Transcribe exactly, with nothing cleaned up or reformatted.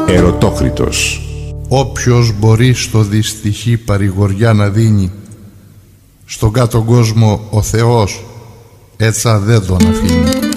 Ερωτόκριτος. Όποιος μπορεί στο δυστυχή παρηγοριά να δίνει, στον κάτω κόσμο ο Θεός έτσα δεν τον αφήνει.